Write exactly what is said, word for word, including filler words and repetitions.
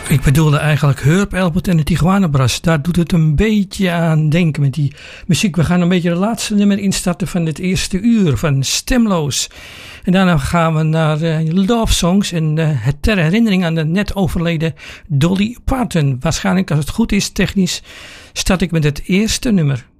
Ik bedoelde eigenlijk Herb Alpert en de Tijuana Brass. Daar doet het een beetje aan denken met die muziek. We gaan een beetje de laatste nummer instarten van dit eerste uur van Stemloos. En daarna gaan we naar uh, Love Songs en uh, het ter herinnering aan de net overleden Dolly Parton. Waarschijnlijk, als het goed is technisch, start ik met het eerste nummer.